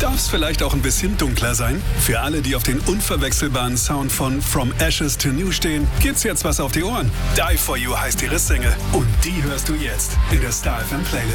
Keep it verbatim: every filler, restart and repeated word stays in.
Darf es vielleicht auch ein bisschen dunkler sein? Für alle, die auf den unverwechselbaren Sound von From Ashes to New stehen, gibt's jetzt was auf die Ohren. Die For You heißt ihre Single und die hörst du jetzt in der Star F M Playlist.